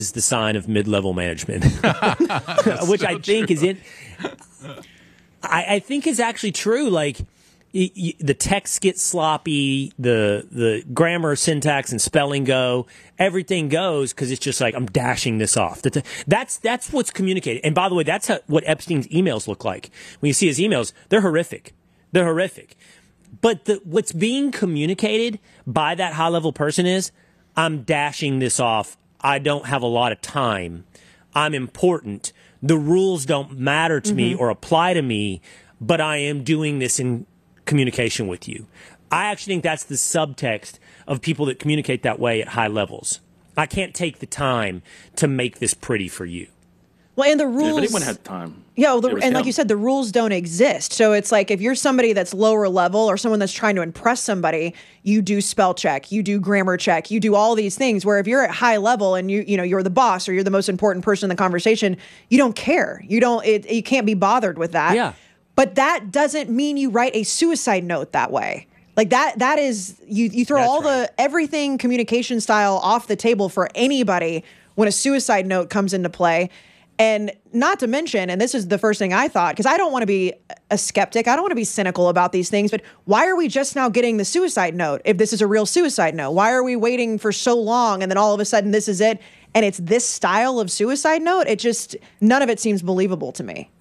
is the sign of mid-level management, which I think is I think is actually true. Like the text gets sloppy, the grammar, syntax, and spelling go. Everything goes because it's just like I'm dashing this off. That's what's communicated. And by the way, that's what Epstein's emails look like. When you see his emails, they're horrific. They're horrific. But what's being communicated by that high-level person is, I'm dashing this off. I don't have a lot of time. I'm important. The rules don't matter to me or apply to me, but I am doing this in communication with you. I actually think that's the subtext of people that communicate that way at high levels. I can't take the time to make this pretty for you. Well, and the rules. If anyone had time. Yeah, well, and like you said, the rules don't exist. So it's like if you're somebody that's lower level or someone that's trying to impress somebody, you do spell check, you do grammar check, you do all these things. Where if you're at high level and you're the boss or you're the most important person in the conversation, you don't care. You can't be bothered with that. Yeah. But that doesn't mean you write a suicide note that way. Like that is you throw all the everything communication style off the table for anybody when a suicide note comes into play. And not to mention, and this is the first thing I thought, because I don't want to be a skeptic. I don't want to be cynical about these things. But why are we just now getting the suicide note if this is a real suicide note? Why are we waiting for so long and then all of a sudden this is it? And it's this style of suicide note? None of it seems believable to me.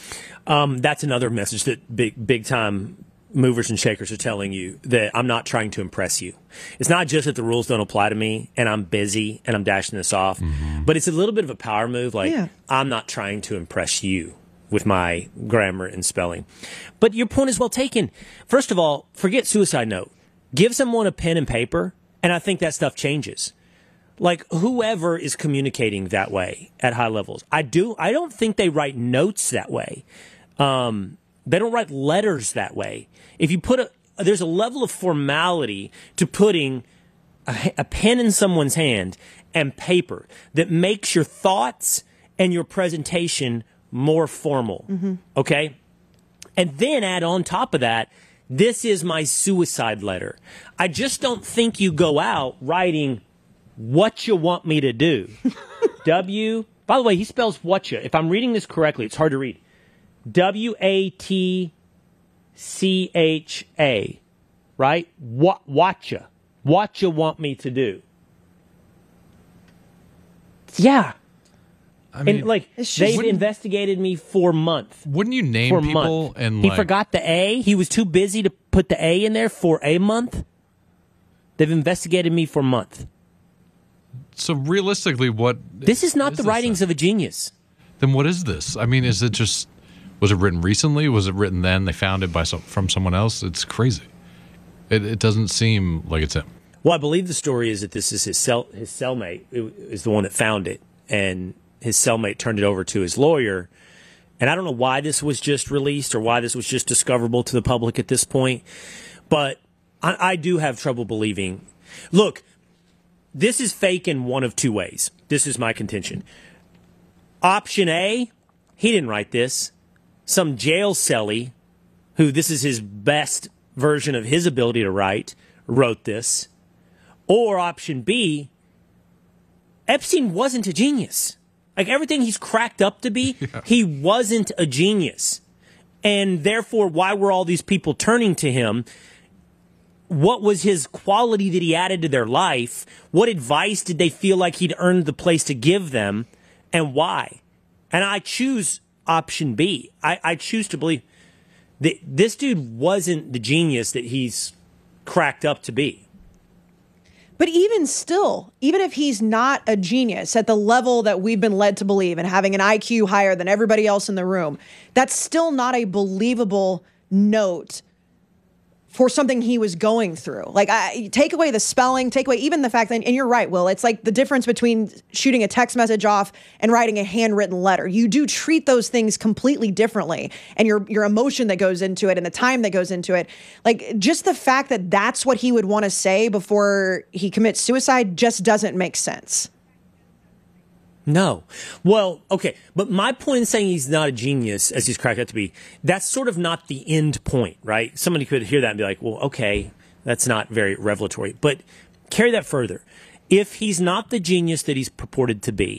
That's another message that big time movers and shakers are telling you, that I'm not trying to impress you. It's not just that the rules don't apply to me and I'm busy and I'm dashing this off, but it's a little bit of a power move. Like, I'm not trying to impress you with my grammar and spelling. But your point is well taken. First of all, forget suicide note. Give someone a pen and paper, and I think that stuff changes. Like, whoever is communicating that way at high levels, I don't think they write notes that way. They don't write letters that way. If you there's a level of formality to putting a pen in someone's hand and paper that makes your thoughts and your presentation more formal. Okay? And then add on top of that, this is my suicide letter. I just don't think you go out writing what you want me to do. By the way, he spells whatcha. If I'm reading this correctly, it's hard to read. WATCHA, right? Whatcha. What you want me to do. Yeah. I mean, and like, they've investigated me for months. Wouldn't you name people and he forgot the A? He was too busy to put the A in there for a month? They've investigated me for a month. So realistically, this is not the writings of a genius. Then what is this? I mean, is it just... Was it written recently? Was it written then? They found it from someone else? It's crazy. It doesn't seem like it's him. Well, I believe the story is that this is his cellmate is the one that found it, and his cellmate turned it over to his lawyer. And I don't know why this was just released or why this was just discoverable to the public at this point, but I do have trouble believing. Look, this is fake in one of two ways. This is my contention. Option A, he didn't write this. Some jail cellie, who this is his best version of his ability to write, wrote this. Or option B, Epstein wasn't a genius. Like everything he's cracked up to be, he wasn't a genius. And therefore, why were all these people turning to him? What was his quality that he added to their life? What advice did they feel like he'd earned the place to give them? And why? And I choose option B. I choose to believe that this dude wasn't the genius that he's cracked up to be. But even still, even if he's not a genius at the level that we've been led to believe and having an IQ higher than everybody else in the room, that's still not a believable note for something he was going through. Like, take away the spelling, take away even the fact that, and you're right, Will, it's like the difference between shooting a text message off and writing a handwritten letter. You do treat those things completely differently, and your emotion that goes into it and the time that goes into it. Like, just the fact that that's what he would want to say before he commits suicide just doesn't make sense. No. Well, okay. But my point in saying he's not a genius, as he's cracked out to be, that's sort of not the end point, right? Somebody could hear that and be like, well, okay, that's not very revelatory. But carry that further. If he's not the genius that he's purported to be,